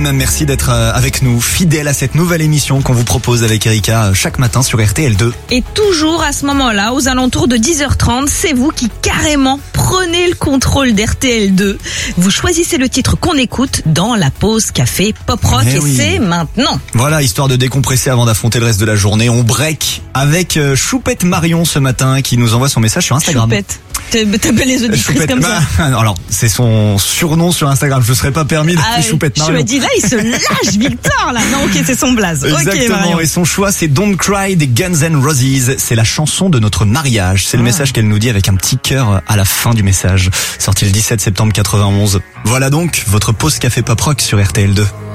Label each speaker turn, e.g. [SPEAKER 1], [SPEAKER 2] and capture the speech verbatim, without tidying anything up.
[SPEAKER 1] Merci d'être avec nous, fidèle à cette nouvelle émission qu'on vous propose avec Erika chaque matin sur R T L deux.
[SPEAKER 2] Et toujours à ce moment-là, aux alentours de dix heures trente, c'est vous qui carrément prenez le contrôle d'R T L deux. Vous choisissez le titre qu'on écoute dans la pause café pop rock
[SPEAKER 1] Eh
[SPEAKER 2] et
[SPEAKER 1] oui.
[SPEAKER 2] c'est maintenant.
[SPEAKER 1] Voilà, histoire de décompresser avant d'affronter le reste de la journée, on break avec Choupette Marion ce matin qui nous envoie son message sur Instagram.
[SPEAKER 2] Choupette. T'appelles les auditrices
[SPEAKER 1] Choupette,
[SPEAKER 2] comme ça.
[SPEAKER 1] bah, alors, c'est son surnom sur Instagram. Je ne serais pas permis d'appeler
[SPEAKER 2] Ah,
[SPEAKER 1] Choupette
[SPEAKER 2] je
[SPEAKER 1] Marion.
[SPEAKER 2] me dis là, il se lâche, Victor, là. Non, ok, c'est son blaze.
[SPEAKER 1] Exactement.
[SPEAKER 2] Ok, Marion.
[SPEAKER 1] Et son choix, c'est Don't Cry des Guns N' Roses. C'est la chanson de notre mariage. C'est le
[SPEAKER 2] Ah.
[SPEAKER 1] message qu'elle nous dit avec un petit cœur à la fin du message. Sorti le dix-sept septembre quatre-vingt-onze. Voilà donc votre pause café pop rock sur R T L deux.